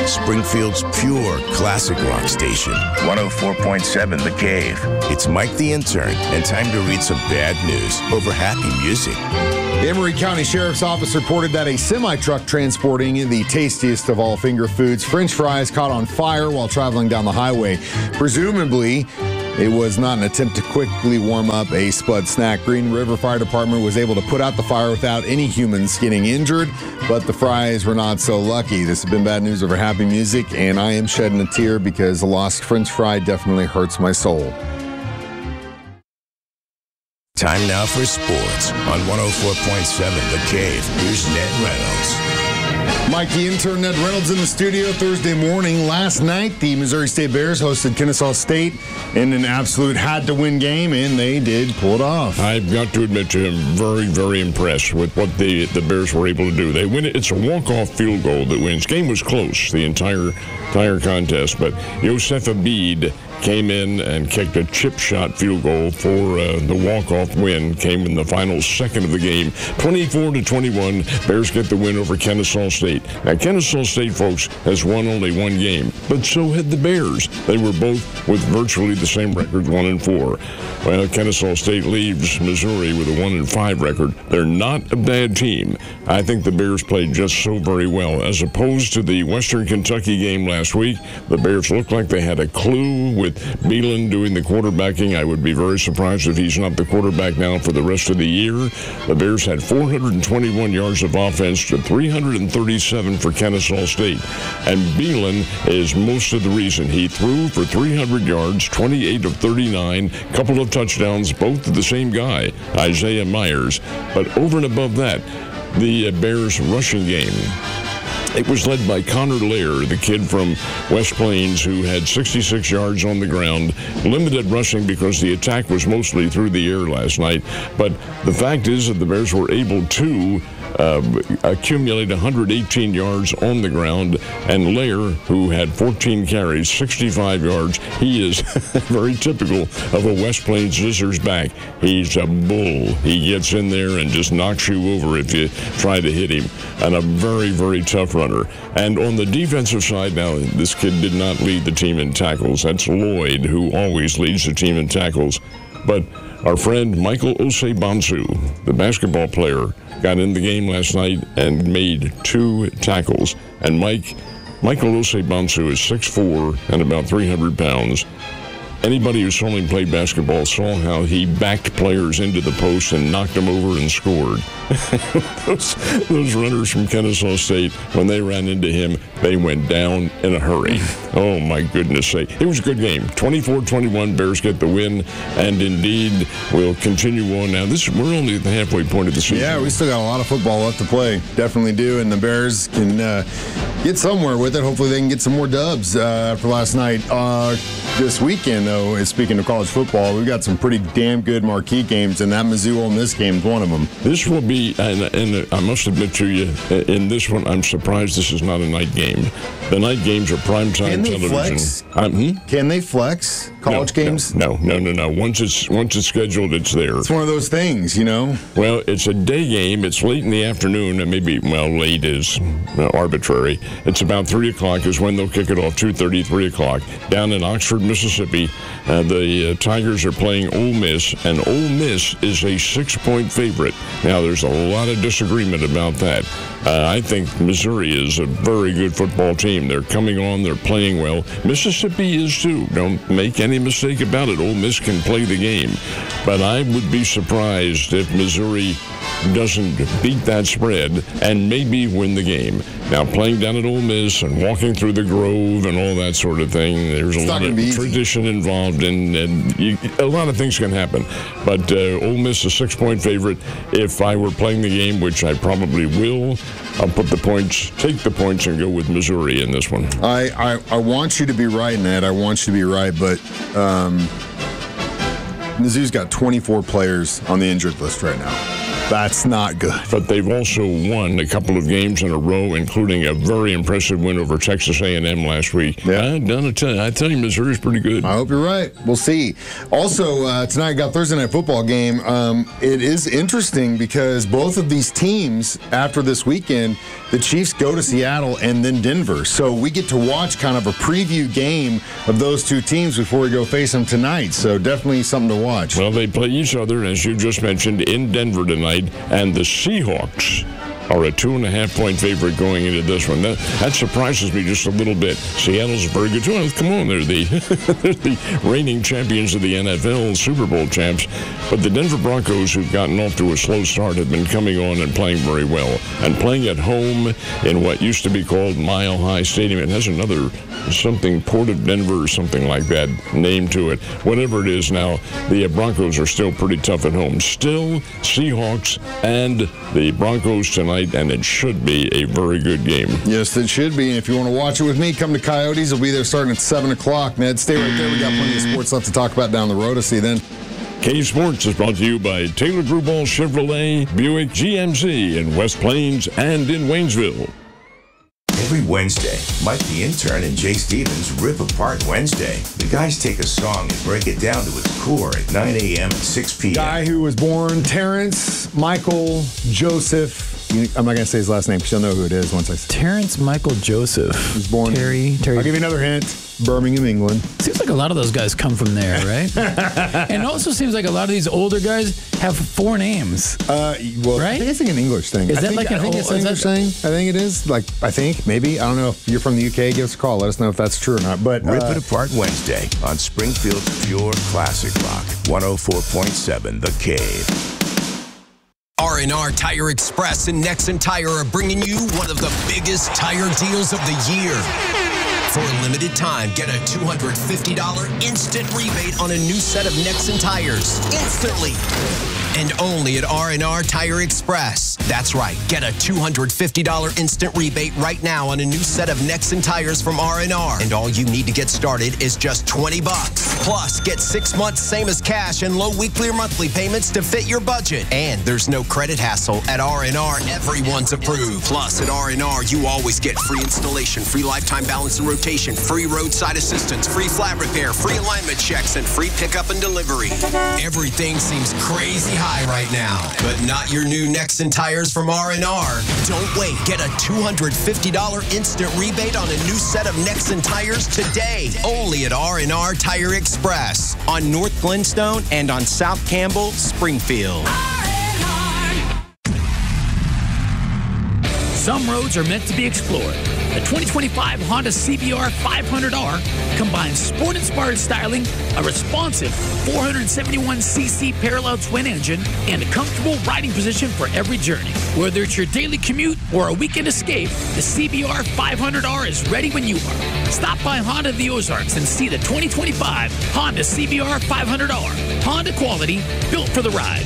Springfield's pure classic rock station. 104.7 The Cave. It's Mike the Intern, and time to read some bad news over happy music. The Emory County Sheriff's Office reported that a semi-truck transporting the tastiest of all finger foods, French fries, caught on fire while traveling down the highway. Presumably, it was not an attempt to quickly warm up a Spud snack. Green River Fire Department was able to put out the fire without any humans getting injured, but the fries were not so lucky. This has been bad news over happy music, and I am shedding a tear because a lost French fry definitely hurts my soul. Time now for sports on 104.7 The Cave. Here's Ned Reynolds. Mike the Intern, Ned Reynolds in the studio Thursday morning. Last night, the Missouri State Bears hosted Kennesaw State in an absolute had-to-win game, and they did pull it off. I've got to admit to him, very, very impressed with what the Bears were able to do. They win it. It's a walk-off field goal that wins. Game was close, the entire contest, but Yosef Abid came in and kicked a chip shot field goal for the walk-off win. Came in the final second of the game. 24-21, Bears get the win over Kennesaw State. Now, Kennesaw State, folks, has won only one game, but so had the Bears. They were both with virtually the same record, 1-4. Well, Kennesaw State leaves Missouri with a 1-5 record. They're not a bad team. I think the Bears played just so very well. As opposed to the Western Kentucky game last week, the Bears looked like they had a clue with Beelan doing the quarterbacking. I would be very surprised if he's not the quarterback now for the rest of the year. The Bears had 421 yards of offense to 337 for Kennesaw State. And Beelan is most of the reason. He threw for 300 yards, 28 of 39, couple of touchdowns, both to the same guy, Isaiah Myers. But over and above that, the Bears rushing game, it was led by Connor Lair, the kid from West Plains, who had 66 yards on the ground, limited rushing because the attack was mostly through the air last night. But the fact is that the Bears were able to accumulate 118 yards on the ground, and Lair, who had 14 carries, 65 yards, he is very typical of a West Plains Scissors back. He's a bull. He gets in there and just knocks you over if you try to hit him, and a very, very tough runner. And on the defensive side, now, this kid did not lead the team in tackles. That's Lloyd, who always leads the team in tackles. But our friend Michael Osei-Bonsu, the basketball player, got in the game last night and made 2 tackles. And Michael Osei-Bonsu is 6'4" and about 300 pounds. Anybody who saw him play basketball saw how he backed players into the post and knocked them over and scored. those runners from Kennesaw State, when they ran into him, they went down in a hurry. Oh, my goodness sake. It was a good game. 24-21, Bears get the win, and indeed we'll continue on now. We're only at the halfway point of the season. Yeah, we still got a lot of football left to play. Definitely do, and the Bears can get somewhere with it. Hopefully they can get some more dubs after last night. This weekend, though, speaking of college football, we've got some pretty damn good marquee games, and that Mizzou-Ole Miss game is one of them. This will be, and I must admit to you, in this one, I'm surprised this is not a night game. The night games are primetime television. Can they flex college games? No. Once it's scheduled, it's there. It's one of those things, you know? Well, it's a day game. It's late in the afternoon, and maybe, late is arbitrary. It's about 3 o'clock is when they'll kick it off, 2:30, 3 o'clock. Down in Oxford, Mississippi, the Tigers are playing Ole Miss, and Ole Miss is a 6-point favorite. Now, there's a lot of disagreement about that. I think Missouri is a very good football team. They're coming on. They're playing well. Mississippi is too. Don't make any mistake about it. Ole Miss can play the game. But I would be surprised if Missouri doesn't beat that spread and maybe win the game. Now, playing down at Ole Miss and walking through the Grove and all that sort of thing, there's a lot of tradition involved, and a lot of things can happen. But Ole Miss is a 6-point favorite. If I were playing the game, which I probably will, I'll take the points and go with Missouri in this one. I want you to be right, Ned. I want you to be right, but Mizzou's got 24 players on the injured list right now. That's not good. But they've also won a couple of games in a row, including a very impressive win over Texas A&M last week. Yeah. I tell you, Missouri's pretty good. I hope you're right. We'll see. Also, tonight got Thursday night football game. It is interesting because both of these teams, after this weekend, the Chiefs go to Seattle and then Denver. So we get to watch kind of a preview game of those two teams before we go face them tonight. So definitely something to watch. Well, they play each other, as you just mentioned, in Denver tonight, and the Seahawks are a 2.5-point favorite going into this one. That surprises me just a little bit. Seattle's a very good team. Well, come on, they're the reigning champions of the NFL, Super Bowl champs. But the Denver Broncos, who've gotten off to a slow start, have been coming on and playing very well. And playing at home in what used to be called Mile High Stadium. It has another something, Port of Denver or something like that name to it. Whatever it is now, the Broncos are still pretty tough at home. Still, Seahawks and the Broncos tonight, and it should be a very good game. Yes, it should be. And if you want to watch it with me, come to Coyotes. We'll be there starting at 7 o'clock. Ned, stay right there. We got plenty of sports left to talk about down the road. I'll see you then. K Sports is brought to you by Taylor Grubauer Chevrolet, Buick GMC in West Plains and in Waynesville. Every Wednesday, Mike the Intern and Jay Stevens rip apart Wednesday. The guys take a song and break it down to its core at 9 a.m. and 6 p.m. Guy who was born Terrence Michael Joseph. I'm not going to say his last name because you'll know who it is once I say it. Terrence Michael Joseph. He was born. Terry. I'll give you another hint. Birmingham, England. Seems like a lot of those guys come from there, right? And it also seems like a lot of these older guys have 4 names. Well, right? I think it's like an English thing. Is that like an English thing? I think it is. Maybe. I don't know if you're from the UK. Give us a call. Let us know if that's true or not. But Rip It Apart Wednesday on Springfield's Pure Classic Rock, 104.7 The Cave. R&R Tire Express and Nexen Tire are bringing you one of the biggest tire deals of the year. For a limited time, get a $250 instant rebate on a new set of Nexen tires instantly. And only at R&R Tire Express. That's right. Get a $250 instant rebate right now on a new set of Nexen tires from R&R. And all you need to get started is just $20. Plus, get 6 months same as cash and low weekly or monthly payments to fit your budget. And there's no credit hassle. At R&R, everyone's approved. Plus, at R&R, you always get free installation, free lifetime balance and rotation, free roadside assistance, free flat repair, free alignment checks, and free pickup and delivery. Everything seems crazy high right now, but not your new Nexen tires from R&R. Don't wait. Get a $250 instant rebate on a new set of Nexen tires today. Only at R&R Tire Express on North Glenstone and on South Campbell, Springfield. Some roads are meant to be explored. The 2025 Honda CBR 500R combines sport-inspired styling, a responsive 471cc parallel twin engine, and a comfortable riding position for every journey. Whether it's your daily commute or a weekend escape, the CBR 500R is ready when you are. Stop by Honda of the Ozarks and see the 2025 Honda CBR 500R. Honda quality, built for the ride.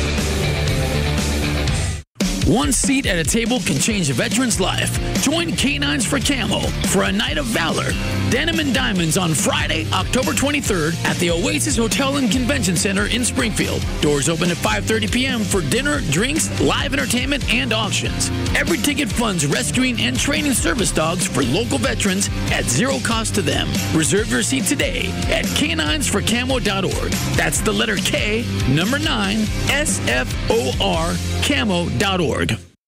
One seat at a table can change a veteran's life. Join Canines for Camo for a night of valor. Denim and Diamonds on Friday, October 23rd at the Oasis Hotel and Convention Center in Springfield. Doors open at 5:30 p.m. for dinner, drinks, live entertainment, and auctions. Every ticket funds rescuing and training service dogs for local veterans at zero cost to them. Reserve your seat today at caninesforcamo.org. That's the letter K, number 9, SFOR, camo.org.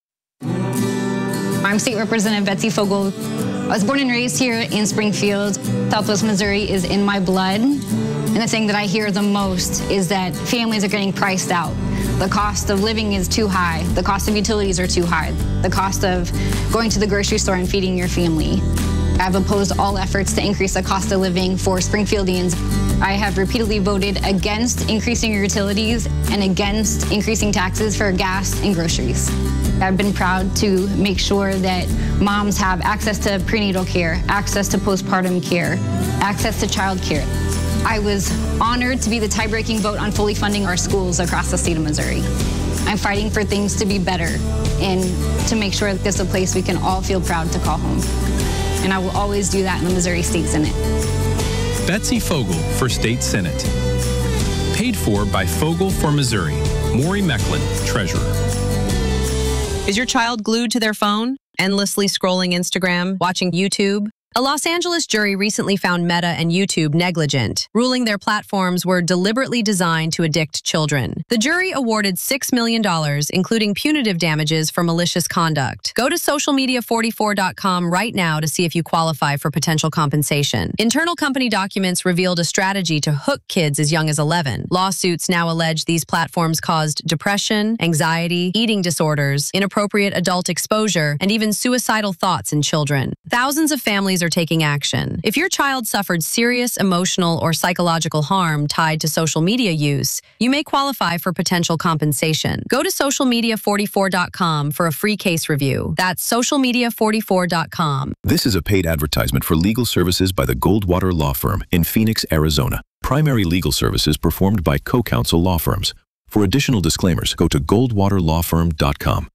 I'm State Representative Betsy Fogel. I was born and raised here in Springfield. Southwest Missouri is in my blood. And the thing that I hear the most is that families are getting priced out. The cost of living is too high. The cost of utilities are too high. The cost of going to the grocery store and feeding your family. I've opposed all efforts to increase the cost of living for Springfieldians. I have repeatedly voted against increasing utilities and against increasing taxes for gas and groceries. I've been proud to make sure that moms have access to prenatal care, access to postpartum care, access to child care. I was honored to be the tie-breaking vote on fully funding our schools across the state of Missouri. I'm fighting for things to be better and to make sure that this is a place we can all feel proud to call home. And I will always do that in the Missouri State Senate. Betsy Fogel for State Senate. Paid for by Fogel for Missouri. Maury Mecklin, Treasurer. Is your child glued to their phone, endlessly scrolling Instagram, watching YouTube? A Los Angeles jury recently found Meta and YouTube negligent, ruling their platforms were deliberately designed to addict children. The jury awarded $6 million, including punitive damages for malicious conduct. Go to socialmedia44.com right now to see if you qualify for potential compensation. Internal company documents revealed a strategy to hook kids as young as 11. Lawsuits now allege these platforms caused depression, anxiety, eating disorders, inappropriate adult exposure, and even suicidal thoughts in children. Thousands of families are taking action. If your child suffered serious emotional or psychological harm tied to social media use, you may qualify for potential compensation. Go to socialmedia44.com for a free case review. That's socialmedia44.com. This is a paid advertisement for legal services by the Goldwater Law Firm in Phoenix, Arizona. Primary legal services performed by co-counsel law firms. For additional disclaimers, go to goldwaterlawfirm.com.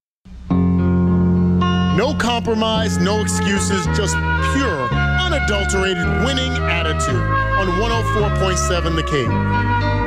No compromise, no excuses, just pure, unadulterated winning attitude on 104.7 The Cave.